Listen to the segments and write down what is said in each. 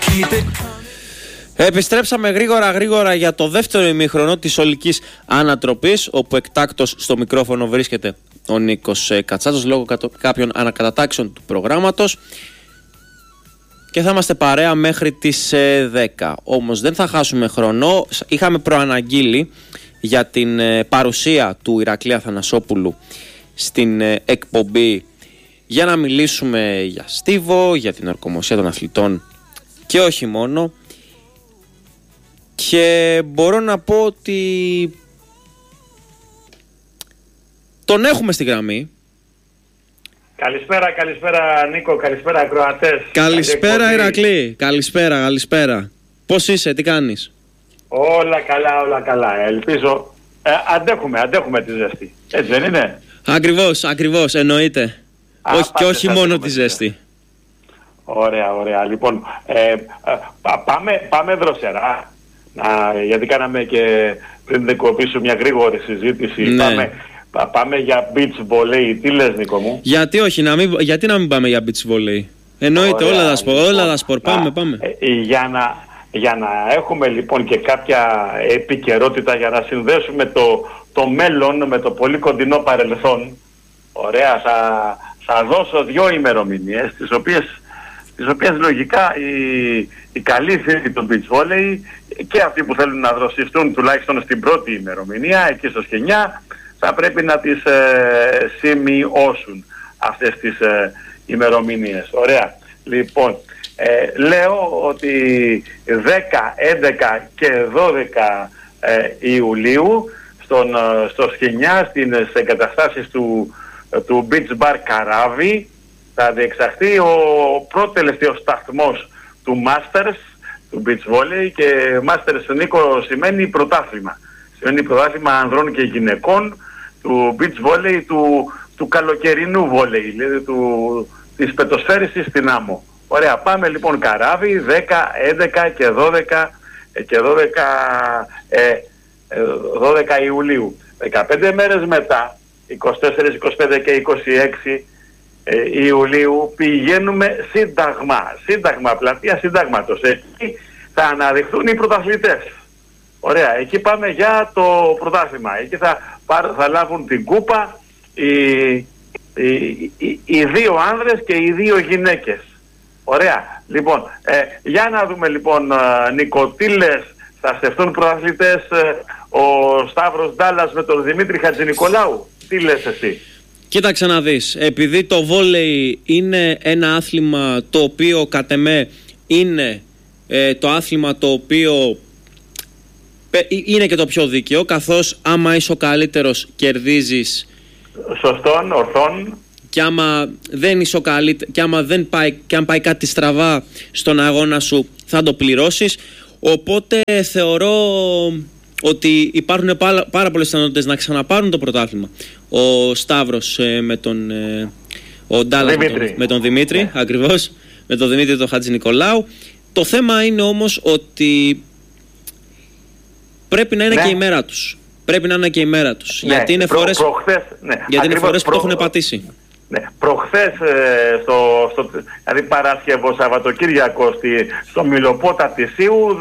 Επιστρέψαμε γρήγορα για το δεύτερο ημίχρονο της ολικής ανατροπής, όπου εκτάκτως στο μικρόφωνο βρίσκεται ο Νίκος Κατσάτος λόγω κάποιων ανακατατάξεων του προγράμματος, και θα είμαστε παρέα μέχρι τις 10. Όμως δεν θα χάσουμε χρόνο. Είχαμε προαναγγείλει για την παρουσία του Ηρακλή Αθανασόπουλου στην εκπομπή για να μιλήσουμε για στίβο, για την ορκομοσία των αθλητών και όχι μόνο. Και μπορώ να πω ότι τον έχουμε στη γραμμή. Καλησπέρα Νίκο, καλησπέρα ακροατές. Καλησπέρα Ηρακλή, καλησπέρα. Πώς είσαι, τι κάνεις? Όλα καλά, ελπίζω. Αντέχουμε τη ζέστη, έτσι δεν είναι? Ακριβώς, εννοείται. Όχι μόνο τη ζέστη. Ωραία, λοιπόν, πάμε δροσερά. Γιατί κάναμε και πριν δεκοπήσω μια γρήγορη συζήτηση. Ναι. Πάμε για beach volley. Τι λες, Νίκο μου? Γιατί όχι, γιατί να μην πάμε για beach volley? Εννοείται, όλα τα σπορ. Πάμε. Για να έχουμε λοιπόν και κάποια επικαιρότητα, για να συνδέσουμε το μέλλον με το πολύ κοντινό παρελθόν. Ωραία, θα δώσω 2 ημερομηνίες, τις οποίες λογικά οι καλοί φίλοι του beach volley και αυτοί που θέλουν να δροσιστούν τουλάχιστον στην πρώτη ημερομηνία, εκεί στο Σχενιά, θα πρέπει να τις σημειώσουν αυτές τις ημερομηνίες. Σχενιά. Λοιπόν, λέω ότι 10, 11 και 12 Ιουλίου στο Σχενιά, στις εγκαταστάσεις του Beach Bar Καράβι, θα διεξαχθεί ο πρώτο-τελευταίος σταθμός του Masters, του Beach Volley. Και Masters, Νίκο, σημαίνει πρωτάθλημα. Σημαίνει πρωτάθλημα ανδρών και γυναικών του Beach Volley, του καλοκαιρινού βόλεϊ, δηλαδή της πετοσφαίρισης στην άμμο. Ωραία, πάμε λοιπόν Καράβι, 10, 11 και 12 Ιουλίου. 15 μέρες μετά, 24, 25 και 26 Ιουλίου, πηγαίνουμε Σύνταγμα, πλατεία Συντάγματος. Εκεί θα αναδειχθούν οι πρωταθλητές. Ωραία, εκεί πάμε για το πρωτάθλημα. Εκεί θα λάβουν την κούπα οι 2 άνδρες και οι 2 γυναίκες. Ωραία, λοιπόν, για να δούμε λοιπόν, Νίκο, τι λες, θα στεφτούν πρωταθλητές ο Σταύρος Ντάλλας με τον Δημήτρη Χατζηνικολάου? Τι λες εσύ? Κοίταξε να δεις, επειδή το βόλεϊ είναι ένα άθλημα το οποίο κατ' εμέ είναι το άθλημα το οποίο είναι και το πιο δίκαιο, καθώς άμα είσαι ο καλύτερος κερδίζεις. Σωστόν, ορθόν. Και άμα δεν είσαι ο καλύτερος, και αν πάει κάτι στραβά στον αγώνα σου, θα το πληρώσεις. Οπότε θεωρώ ότι υπάρχουν πάρα πολλές πιθανότητες να ξαναπάρουν το πρωτάθλημα. Ο Σταύρος με τον Ντάλλα, με τον Δημήτρη, ναι. Ακριβώς, με τον Δημήτρη τον Χατζηνικολάου. Το θέμα είναι όμως ότι πρέπει να είναι, ναι, και η μέρα τους. Πρέπει να είναι και η μέρα τους. Ναι, γιατί είναι φορές, είναι φορές που το έχουν πατήσει. Ναι, προχθές, δηλαδή Παρασκευό Σαββατοκύριακο στο Μιλοπότα Τυσίου,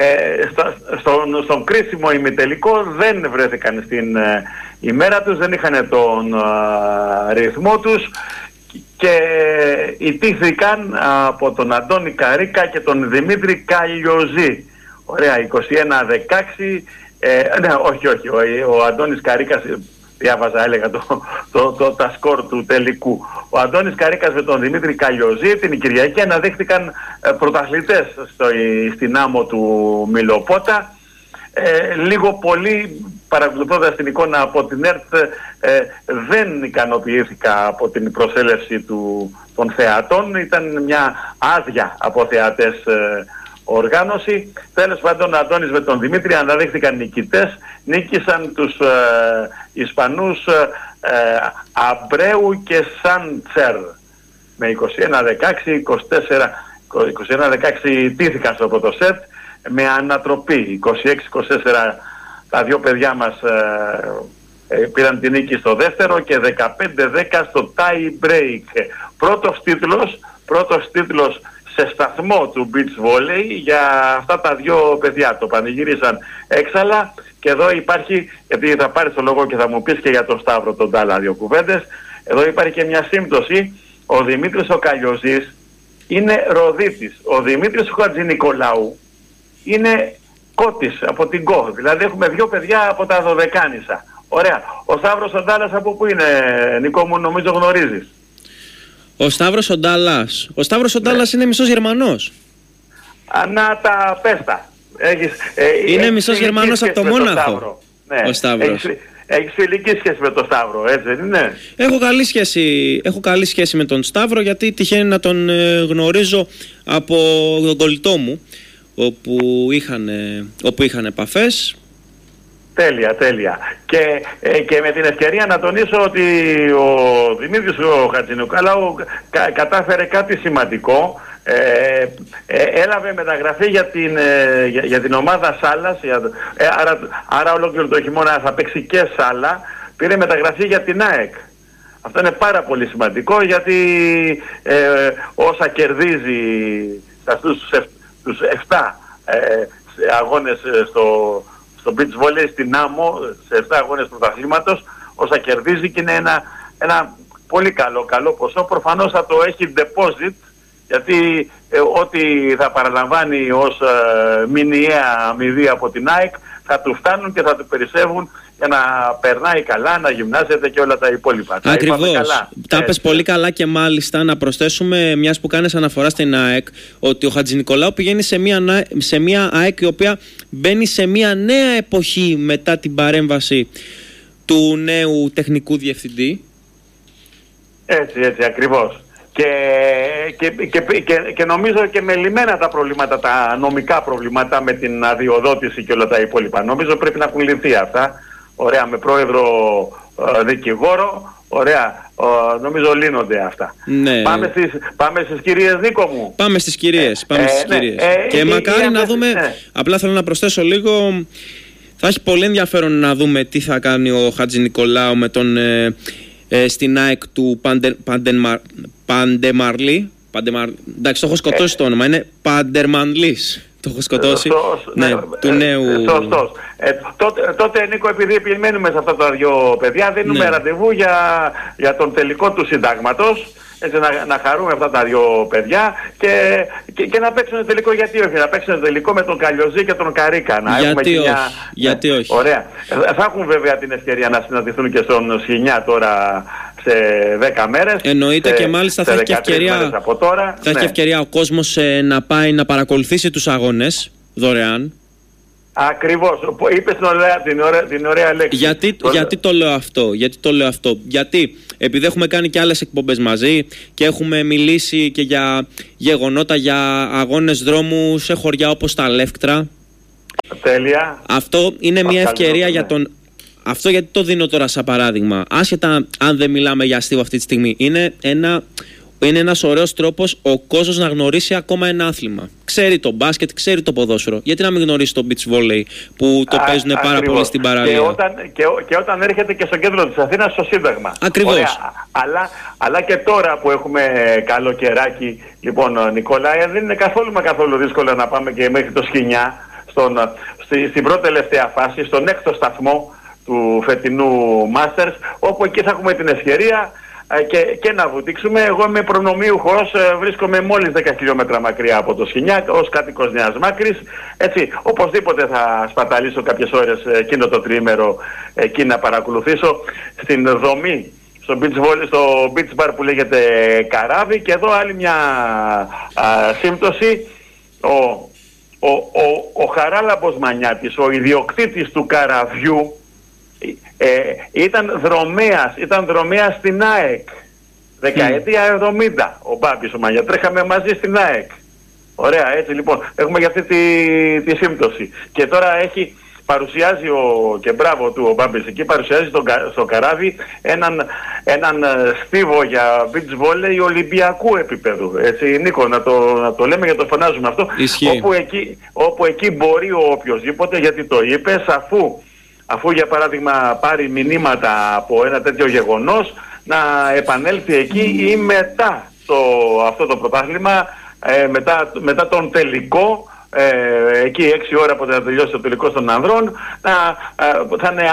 στον κρίσιμο ημιτελικό δεν βρέθηκαν στην ημέρα τους, δεν είχαν τον ρυθμό τους και ιτήθηκαν από τον Αντώνη Καρίκα και τον Δημήτρη Καλλιοζή. Ωραία, 21-16, ναι, όχι, ο Αντώνης Καρίκας, διάβαζα, έλεγα τα σκορ του τελικού. Ο Αντώνης Καρίκας με τον Δημήτρη Καλλιοζή την Κυριακή αναδείχθηκαν πρωταθλητές στην άμμο του Μιλοπότα. Λίγο πολύ, παρακολουθώντας την εικόνα από την ΕΡΤ, δεν ικανοποιήθηκα από την προσέλευση των θεατών. Ήταν μια άδεια από θεατές οργάνωση. Τέλος πάντων, ο Αντώνης με τον Δημήτρη αναδείχθηκαν νικητές. Νίκησαν τους Ισπανούς Αμπρέου και Σάντσερ με 21-16, 21-16 τήθηκαν στο πρώτο σετ με ανατροπή. 26-24 τα 2 παιδιά μας πήραν την νίκη στο δεύτερο και 15-10 στο tie break. Πρώτος τίτλος σε σταθμό του beach volley για αυτά τα δύο παιδιά. Το πανηγύρισαν έξαλα και εδώ υπάρχει, επειδή θα πάρεις το λόγο και θα μου πεις και για τον Σταύρο τον Τάλα δύο κουβέντες, εδώ υπάρχει και μια σύμπτωση. Ο Δημήτρης ο Καλιοζής είναι Ροδίτης. Ο Δημήτρης ο Χατζηνικολάου είναι Κώτης από την ΚΟ. Δηλαδή έχουμε δύο παιδιά από τα Δωδεκάνησα. Ωραία. Ο Σταύρος ο Τάλας από πού είναι, Νικό μου, νομίζω γνωρίζεις? Ο Σταύρος ο Τάλας. Ο Σταύρος ο Τάλας είναι μισός Γερμανός. Να τα πέστα. Είναι μισός Γερμανός από το Μόναχο. Ναι. Ο Σταύρος. Έχεις φιλική σχέση με τον Σταύρο, έτσι δεν είναι? Έχω καλή σχέση με τον Σταύρο, γιατί τυχαίνει να τον γνωρίζω από τον κολλητό μου, όπου είχαν επαφές. Τέλεια. Και με την ευκαιρία να τονίσω ότι ο Δημήτρης ο Χατζηνικολάου κατάφερε κάτι σημαντικό. Έλαβε μεταγραφή για την ομάδα Σάλας, άρα ολόκληρο το χειμώνα θα παίξει και Σάλα. Πήρε μεταγραφή για την ΑΕΚ. Αυτό είναι πάρα πολύ σημαντικό, γιατί όσα κερδίζει στους 7 αγώνες στο beach volley στην Άμμο, σε 7 αγώνες πρωταθλήματος, όσα κερδίζει, και είναι ένα πολύ καλό ποσό. Προφανώς θα το έχει deposit, γιατί ό,τι θα παραλαμβάνει ως μηνιαία αμοιβή από την ΑΕΚ θα του φτάνουν και θα του περισσεύουν για να περνάει καλά, να γυμνάζεται και όλα τα υπόλοιπα. Ακριβώς. Τα πες πολύ καλά, και μάλιστα να προσθέσουμε, μιας που κάνεις αναφορά στην ΑΕΚ, ότι ο Χατζηνικολάου πηγαίνει σε μια ΑΕΚ η οποία μπαίνει σε μια νέα εποχή μετά την παρέμβαση του νέου τεχνικού διευθυντή. Έτσι ακριβώς. Και νομίζω και με λυμμένα τα προβλήματα, τα νομικά προβλήματα με την αδειοδότηση και όλα τα υπόλοιπα. Νομίζω πρέπει να έχουν λυθεί αυτά. Ωραία, με πρόεδρο δικηγόρο. Ωραία, νομίζω λύνονται αυτά. Ναι. Πάμε στις κυρίες, Νίκο μου. Πάμε στις κυρίες. Και μακάρι να δούμε, απλά θέλω να προσθέσω λίγο, θα έχει πολύ ενδιαφέρον να δούμε τι θα κάνει ο Χατζηνικολάου με τον στην ΑΕΚ του Παντεμαρλή. Εντάξει, το έχω σκοτώσει το όνομα. Είναι Παντερμανλής. Το έχω σκοτώσει. Του νέου. Σωστός. Τότε, Νίκο, επειδή επιμένουμε σε αυτά τα δύο παιδιά, δίνουμε ραντεβού για τον τελικό του συντάγματος. Έτσι, να χαρούμε αυτά τα δύο παιδιά και να παίξουν τελικό, γιατί όχι, να παίξουν τελικό με τον Καλιοζή και τον Καρίκα. Γιατί όχι. Ωραία. Θα έχουν βέβαια την ευκαιρία να συναντηθούν και στον Σινιά τώρα σε 10 μέρες. Εννοείται, και μάλιστα θα έχει ευκαιρία, έχει ευκαιρία ο κόσμος να πάει να παρακολουθήσει τους αγώνες δωρεάν. Ακριβώς. Είπες την ωραία λέξη. Γιατί το λέω αυτό? Γιατί επειδή έχουμε κάνει και άλλες εκπομπές μαζί και έχουμε μιλήσει και για γεγονότα, για αγώνες δρόμου σε χωριά όπως τα Λεύκτρα. Τέλεια. Αυτό είναι μια ευκαιρία για τον... Αυτό γιατί το δίνω τώρα σαν παράδειγμα. Άσχετα αν δεν μιλάμε για αστείο αυτή τη στιγμή. Είναι ένας ωραίος τρόπος ο κόσμος να γνωρίσει ακόμα ένα άθλημα. Ξέρει το μπάσκετ, ξέρει το ποδόσφαιρο. Γιατί να μην γνωρίσει το beach volley που το παίζουν πάρα πολύ στην παραλία. Και όταν έρχεται και στο κέντρο της Αθήνας, στο Σύνταγμα. Ακριβώς. Ωραία, αλλά και τώρα που έχουμε καλοκαιράκι, λοιπόν, Νικόλα, δεν είναι καθόλου δύσκολο να πάμε και μέχρι το Σχοινιά, στην πρώτη τελευταία φάση, στον 6ο σταθμό του φετινού Masters, όπου εκεί θα έχουμε την ευκαιρία και να βουτήξουμε. Εγώ είμαι προνομιούχος, βρίσκομαι μόλις 10 χιλιόμετρα μακριά από το Σχοινιά, ως κάτοικος Νέας Μάκρης. Έτσι, οπωσδήποτε θα σπαταλήσω κάποιες ώρες εκείνο το τριήμερο εκεί να παρακολουθήσω στην δομή, στο beach bar που λέγεται Καράβι. Και εδώ άλλη μια σύμπτωση. Ο Χαράλαμπος Μανιάτης, ο ιδιοκτήτης του καραβιού, ήταν δρομέας στην ΑΕΚ δεκαετία 70. Ο Μπάμπης ο Μανιάτης, τρέχαμε μαζί στην ΑΕΚ. Ωραία, έτσι λοιπόν έχουμε για αυτή τη σύμπτωση. Και τώρα παρουσιάζει και μπράβο του ο Μπάμπης εκεί, παρουσιάζει στο Καράβι έναν στίβο για beach volley ολυμπιακού επίπεδου. Έτσι, Νίκο, να το λέμε και το φωνάζουμε αυτό. Όπου εκεί μπορεί ο οποιοσδήποτε, γιατί το είπες, αφού για παράδειγμα πάρει μηνύματα από ένα τέτοιο γεγονός, να επανέλθει εκεί ή μετά αυτό το πρωτάθλημα μετά τον τελικό, εκεί 6 ώρα που θα τελειώσει το τελικό των ανδρών, θα είναι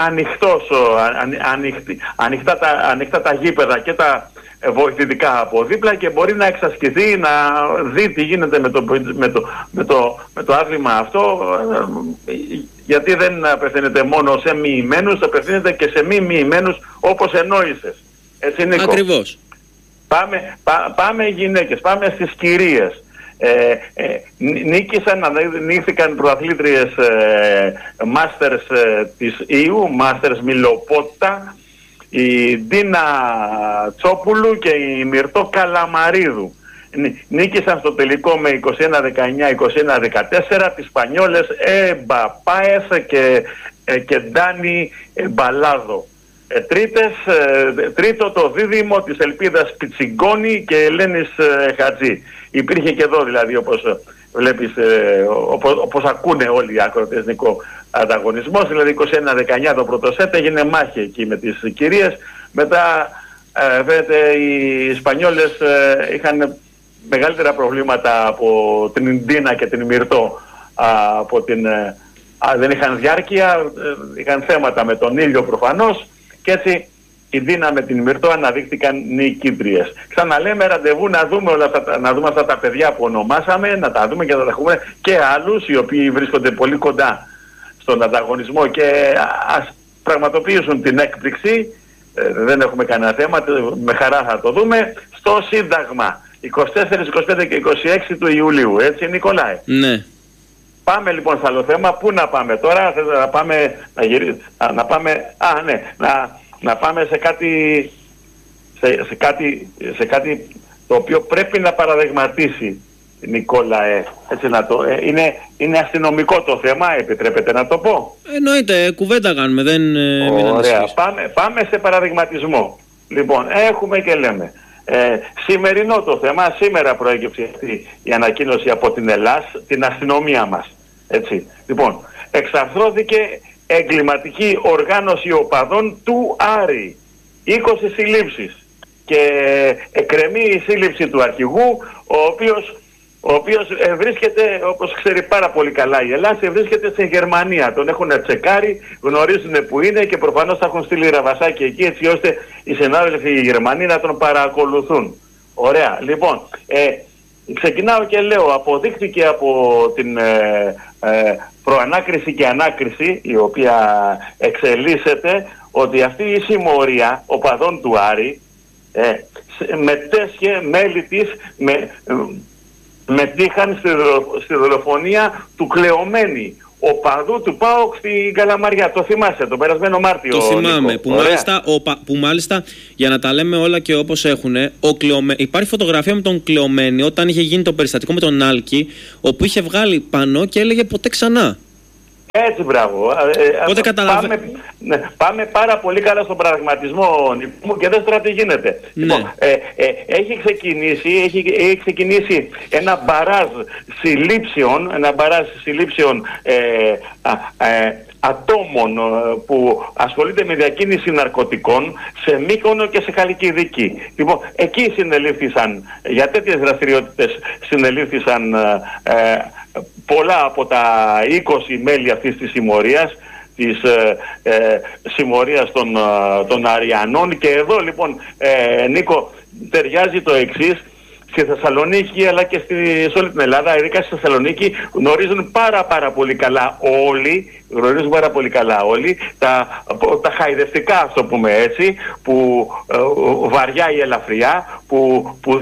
ανοιχτά τα γήπεδα και τα βοηθητικά από δίπλα και μπορεί να εξασκηθεί, να δει τι γίνεται με το άθλημα αυτό, γιατί δεν απευθύνεται μόνο σε μοιημένους, απευθύνεται και σε μη μοιημένους, όπως εννοείσες. Έτσι, Νίκο. Ακριβώς. Πάμε γυναίκες, πάμε στις κυρίες. Νίκησαν προαθλήτριες Masters της EU, Masters Μιλοπότα, η Ντίνα Τσόπουλου και η Μυρτώ Καλαμαρίδου. Νίκησαν στο τελικό με 21-19, 21-14 τις Σπανιόλες Έμπα Πάεθ και Ντάνι Μπαλάδο. Τρίτο το δίδυμο της Ελπίδας Πιτσιγκόνη και Ελένης Χατζή. Υπήρχε και εδώ δηλαδή, όπως βλέπεις, όπως ακούνε όλοι οι άκροτες, Νικό, ανταγωνισμός. Δηλαδή 21-19 το πρώτο σετ, έγινε μάχη εκεί με τις κυρίες. Μετά φαίνεται οι Σπανιόλες είχαν μεγαλύτερα προβλήματα από την Ντίνα και την Μυρτώ, δεν είχαν διάρκεια, είχαν θέματα με τον ήλιο προφανώς, και έτσι η Ντίνα με την Μυρτώ αναδείχθηκαν νικήτριες. Ξαναλέμε, ραντεβού να δούμε αυτά τα παιδιά που ονομάσαμε, να τα δούμε και να τα έχουμε και άλλους οι οποίοι βρίσκονται πολύ κοντά στον ανταγωνισμό και ας πραγματοποιήσουν την έκπληξη. Δεν έχουμε κανένα θέμα, με χαρά θα το δούμε στο Σύνταγμα 24, 25 και 26 του Ιουλίου, έτσι, Νικολάη? Ναι. Πάμε λοιπόν στο άλλο θέμα. Πού να πάμε τώρα? Να πάμε σε κάτι το οποίο πρέπει να παραδειγματίσει, Νικόλαε. Έτσι είναι αστυνομικό το θέμα, επιτρέπετε να το πω? Εννοείται, κουβέντα κάνουμε, ωραία, πάμε σε παραδειγματισμό. Λοιπόν, έχουμε και λέμε. Σημερινό το θέμα, σήμερα προέκυψε αυτή η ανακοίνωση από την Ελλάς, την αστυνομία μας. Έτσι. Λοιπόν, εξαρθρώθηκε εγκληματική οργάνωση οπαδών του Άρη. 20 συλλήψεις. Και εκκρεμεί η σύλληψη του αρχηγού, ο οποίος βρίσκεται, όπως ξέρει πάρα πολύ καλά η Ελλάδα, βρίσκεται σε Γερμανία. Τον έχουν τσεκάρει, γνωρίζουν που είναι και προφανώς θα έχουν στείλει ραβασάκι εκεί, έτσι ώστε οι συνάδελφοι οι Γερμανοί να τον παρακολουθούν. Ωραία. Λοιπόν, ξεκινάω και λέω, αποδείχθηκε από την προανάκριση και ανάκριση, η οποία εξελίσσεται, ότι αυτή η συμμορία οπαδών του Άρη μετέσχε μέλη της, μετήχαν στη δολοφονία του Κλεωμένη, οπαδού του ΠΑΟΚ στην Καλαμαριά. Το θυμάσαι, τον περασμένο Μάρτιο? Το θυμάμαι, που μάλιστα, για να τα λέμε όλα και όπως έχουν, υπάρχει φωτογραφία με τον Κλεωμένη όταν είχε γίνει το περιστατικό με τον Άλκη, όπου είχε βγάλει πανό και έλεγε ποτέ ξανά. Έτσι, μπράβο. Πάμε πάρα πολύ καλά στον πραγματισμό και δεν τώρα τι γίνεται. Ναι. Λοιπόν, έχει ξεκινήσει ένα μπαράζ συλλήψεων, ατόμων που ασχολείται με διακίνηση ναρκωτικών σε Μύκονο και σε Χαλκιδική. Λοιπόν, εκεί συνελήφθησαν, για τέτοιες δραστηριότητες συνελήφθησαν πολλά από τα 20 μέλη αυτής της συμμορίας, της συμμορίας των Αριανών. Και εδώ λοιπόν, Νίκο, ταιριάζει το εξής. Στη Θεσσαλονίκη αλλά και σε όλη την Ελλάδα, ειδικά στη Θεσσαλονίκη, γνωρίζουν πάρα πολύ καλά όλοι τα χαϊδευτικά, ας το πούμε έτσι, που βαριά ή ελαφριά, που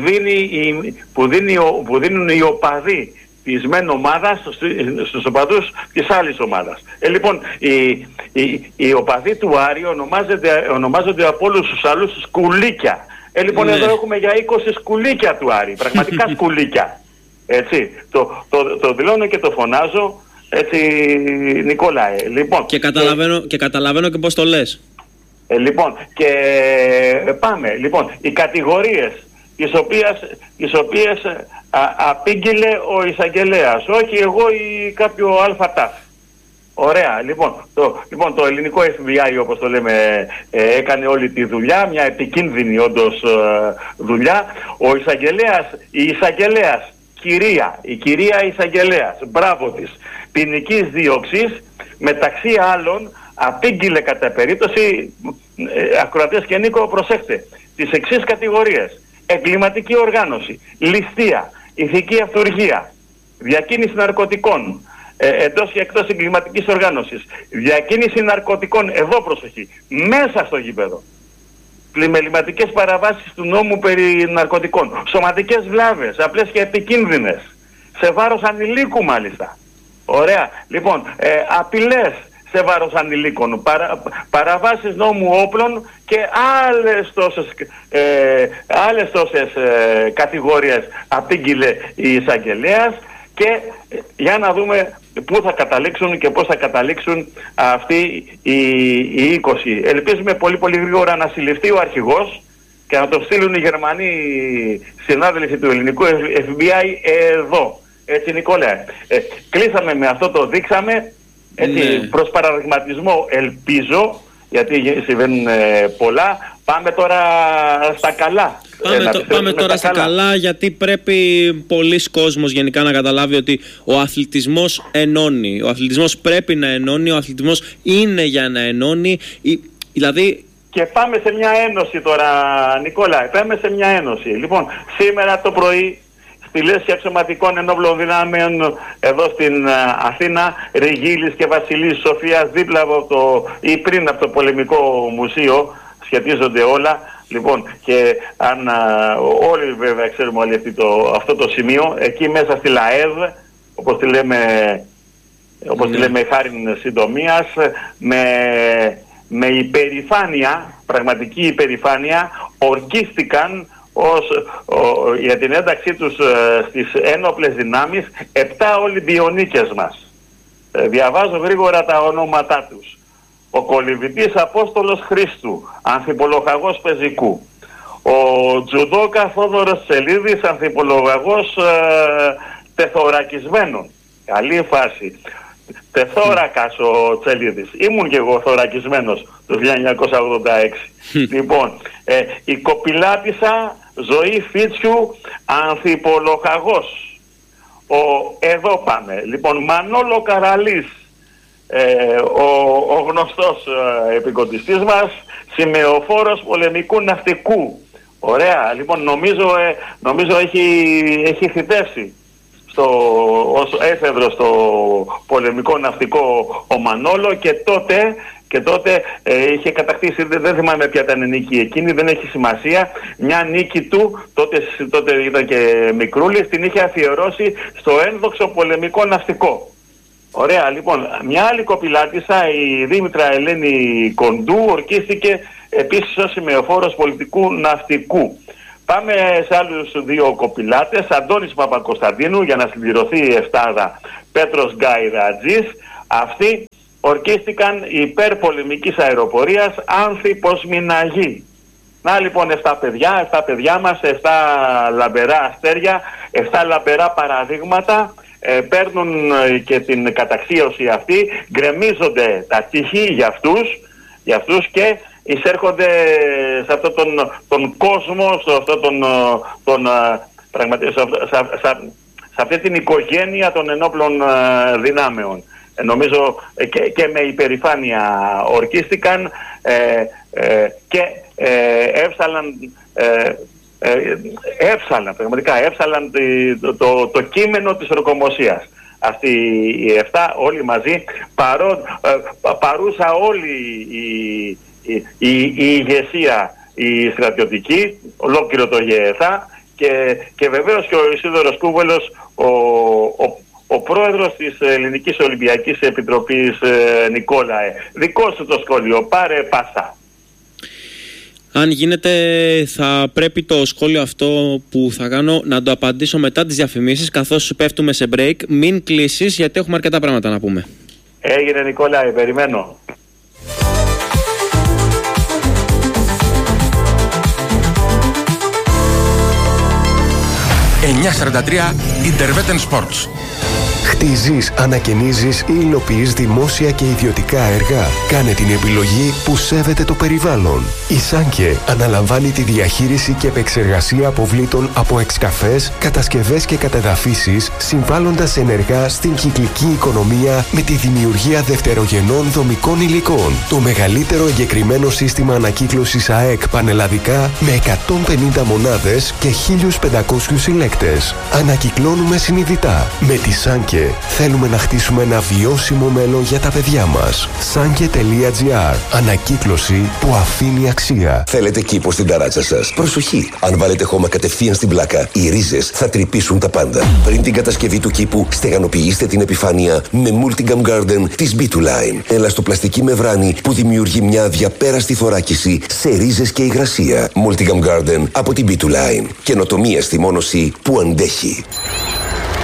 δίνουν οι οπαδοί της μεν ομάδας στους οπαδούς της άλλης ομάδας. Λοιπόν, οι οπαδοί του Άρη ονομάζονται από όλους τους άλλους σκουλίκια. Λοιπόν, εδώ έχουμε για 20 σκουλίκια του Άρη, πραγματικά σκουλίκια. Έτσι, το δηλώνω και το φωνάζω, έτσι, Νικόλαε. Λοιπόν, και καταλαβαίνω και πώς το λες. Λοιπόν, και πάμε. Λοιπόν, οι κατηγορίες τις οποίες απήγγειλε ο εισαγγελέας, όχι εγώ ή κάποιο αλφατάφ. Ωραία, λοιπόν, το ελληνικό FBI, όπως το λέμε, έκανε όλη τη δουλειά, μια επικίνδυνη όντως δουλειά. Η εισαγγελέας κυρία, η κυρία εισαγγελέας, μπράβο της, ποινικής δίωξης, μεταξύ άλλων απήγγειλε κατά περίπτωση, ακροατές και Νίκο, προσέχτε, τις εξής κατηγορίες: εγκληματική οργάνωση, ληστεία, ηθική αυτουργία, διακίνηση ναρκωτικών, εντός και εκτός εγκληματικής οργάνωσης, διακίνηση ναρκωτικών, εδώ προσοχή, μέσα στο γήπεδο, πλημεληματικές παραβάσεις του νόμου περί ναρκωτικών, σωματικές βλάβες, απλές και επικίνδυνες, σε βάρος ανηλίκου μάλιστα. Ωραία. Λοιπόν, απειλές σε βάρος ανηλίκων, παραβάσεις νόμου όπλων και άλλες τόσες κατηγορίες απήγγειλε η εισαγγελέας. Και για να δούμε πού θα καταλήξουν και πώς θα καταλήξουν αυτοί οι 20. Ελπίζουμε πολύ πολύ γρήγορα να συλληφθεί ο αρχηγός και να το στείλουν οι Γερμανοί συνάδελφοι του ελληνικού FBI εδώ. Έτσι, Νικόλα, κλείσαμε με αυτό, το δείξαμε, έτσι, προς παραδειγματισμό, ελπίζω, γιατί συμβαίνουν πολλά. Πάμε τώρα στα καλά. Πάμε τώρα στα καλά, γιατί πρέπει πολλοί κόσμος γενικά να καταλάβει ότι ο αθλητισμός ενώνει. Ο αθλητισμός πρέπει να ενώνει, ο αθλητισμός είναι για να ενώνει. Δηλαδή... Και πάμε σε μια ένωση τώρα, Νικόλα, πάμε σε μια ένωση. Λοιπόν, σήμερα το πρωί στη Λέσχη Αξιωματικών Ενόπλων Δυνάμεων εδώ στην Αθήνα, Ριγίλης και Βασιλής Σοφίας, δίπλα από το ή πριν από το Πολεμικό Μουσείο, σχετίζονται όλα. Λοιπόν, και αν όλοι βέβαια ξέρουμε όλοι αυτό το σημείο, εκεί μέσα στη ΛΑΕΔ, όπως τη λέμε χάριν συντομίας, με υπερηφάνεια, πραγματική υπερηφάνεια, ορκίστηκαν για την ένταξή τους στις ένοπλες δυνάμεις 7 Ολυμπιονίκες μας. Διαβάζω γρήγορα τα ονόματά τους: ο κολυμβητής Απόστολος Χρήστου, ανθιπολογαγός πεζικού; ο τζουδόκα Θόδωρος Τσελίδης, ανθιπολογαγός τεθωρακισμένων. Καλή φάση. Τεθώρακας ο Τσελίδης. Ήμουν και εγώ θωρακισμένος το 1986. Λοιπόν, η κοπηλάτισσα Ζωή Φίτσιου, ανθιπολογαγός. Εδώ πάμε. Λοιπόν, Μανόλο Καραλής, ο γνωστός επικοντιστής μας, σημεοφόρος πολεμικού ναυτικού. Ωραία. Λοιπόν, νομίζω έχει θητεύσει ως έφεδρο στο πολεμικό ναυτικό ο Μανόλο, και τότε είχε κατακτήσει, δεν θυμάμαι ποια ήταν η νίκη εκείνη, δεν έχει σημασία, μια νίκη του, τότε ήταν και μικρούλης, την είχε αφιερώσει στο ένδοξο πολεμικό ναυτικό. Ωραία, λοιπόν, μια άλλη κοπηλάτισσα, η Δήμητρα Ελένη Κοντού, ορκίστηκε επίσης ως σημεοφόρος πολιτικού ναυτικού. Πάμε σε άλλους 2 κοπηλάτες: Αντώνης Παπακοσταντίνου, για να συμπληρωθεί η εφτάδα, Πέτρος Γκαϊρατζής. Αυτοί ορκίστηκαν υπέρ πολεμικής αεροπορίας Άνθιπος Μιναγή. Να λοιπόν 7 παιδιά μας, 7 λαμπερά αστέρια, 7 λαμπερά παραδείγματα. Παίρνουν και την καταξίωση αυτή, γκρεμίζονται τα τείχη για αυτούς και εισέρχονται σε αυτόν τον κόσμο, σε αυτή την οικογένεια των ενόπλων δυνάμεων. Νομίζω και με υπερηφάνεια ορκίστηκαν και έψαλαν το κείμενο της ορκομοσίας. Αυτοί οι 7 όλοι μαζί, παρούσα όλη η ηγεσία, η στρατιωτική, ολόκληρο το ΓΕΘΑ, και βεβαίως και ο Ισίδωρος Κούβελος, ο πρόεδρος της Ελληνικής Ολυμπιακής Επιτροπής, Νικόλα. Δικό σου το σχόλιο, πάρε πάσα. Αν γίνεται, θα πρέπει το σχόλιο αυτό που θα κάνω να το απαντήσω μετά τις διαφημίσεις, καθώς πέφτουμε σε break. Μην κλείσεις, γιατί έχουμε αρκετά πράγματα να πούμε. Έγινε, Νικόλα, περιμένω. 943 Interveten Sports. Χτίζεις, ανακαινίζεις ή υλοποιείς δημόσια και ιδιωτικά έργα. Κάνε την επιλογή που σέβεται το περιβάλλον. Η Σάνκε αναλαμβάνει τη διαχείριση και επεξεργασία αποβλήτων από εξκαφές, κατασκευές και κατεδαφίσεις, συμβάλλοντας ενεργά στην κυκλική οικονομία με τη δημιουργία δευτερογενών δομικών υλικών. Το μεγαλύτερο εγκεκριμένο σύστημα ανακύκλωσης ΑΕΚ πανελλαδικά με 150 μονάδες και 1.500 συλλέκτες. Ανακυκλώνουμε συνειδητά. Με τη Σάνκε θέλουμε να χτίσουμε ένα βιώσιμο μέλλον για τα παιδιά μας. Sanke.gr. Ανακύκλωση που αφήνει αξία. Θέλετε κήπο στην ταράτσα σας? Προσοχή! Αν βάλετε χώμα κατευθείαν στην πλάκα, οι ρίζες θα τρυπήσουν τα πάντα. Πριν την κατασκευή του κήπου, στεγανοποιήστε την επιφάνεια με Multigam Garden της B2Line. Ελαστοπλαστική μεμβράνη που δημιουργεί μια αδιαπέραστη θωράκιση σε ρίζες και υγρασία. Multigam Garden από την B2Line. Καινοτομία στη μόνωση που αντέχει.